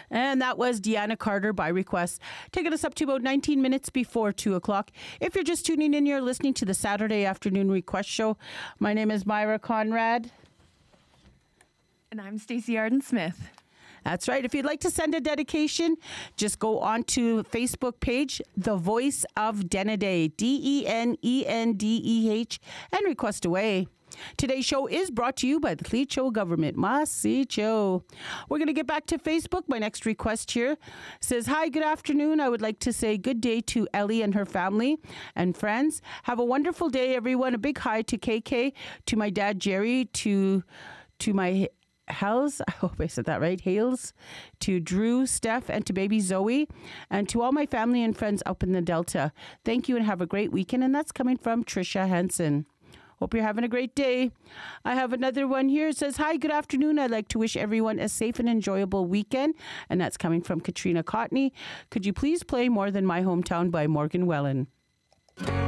And that was Deanna Carter by request, taking us up to about 19 minutes before 2 o'clock. If you're just tuning in, you're listening to the Saturday Afternoon Request Show. My name is Myra Conrad. And I'm Stacey Arden-Smith. That's right. If you'd like to send a dedication, just go on to Facebook page, The Voice of Denedeh, Denendeh, and request away. Today's show is brought to you by the Clecho government. Masicho. We're going to get back to Facebook. My next request here says, hi, good afternoon. I would like to say good day to Ellie and her family and friends. Have a wonderful day, everyone. A big hi to KK, to my dad, Jerry, to my Hales, I hope I said that right, Hales, to Drew, Steph, and to baby Zoe, and to all my family and friends up in the Delta. Thank you and have a great weekend. And that's coming from Trisha Henson. Hope you're having a great day. I have another one here. It says, hi, good afternoon. I'd like to wish everyone a safe and enjoyable weekend. And that's coming from Katrina Cotney. Could you please play More Than My Hometown by Morgan Wallen?